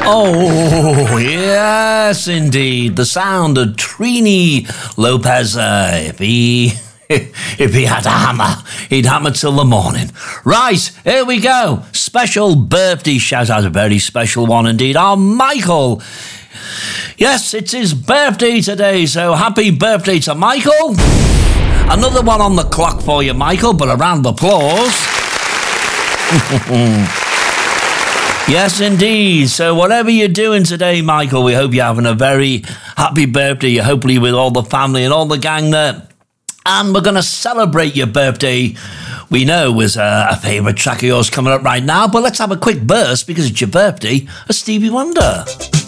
Oh, yes, indeed. The sound of Trini Lopez. If he had a hammer, he'd hammer till the morning. Right, here we go. Special birthday shout out, a very special one indeed. Our Michael. Yes, it's his birthday today, so happy birthday to Michael. Another one on the clock for you, Michael, but a round of applause. Yes, indeed. So whatever you're doing today, Michael, we hope you're having a very happy birthday, hopefully with all the family and all the gang there. And we're going to celebrate your birthday, we know, with a favourite track of yours coming up right now. But let's have a quick burst, because it's your birthday, of Stevie Wonder.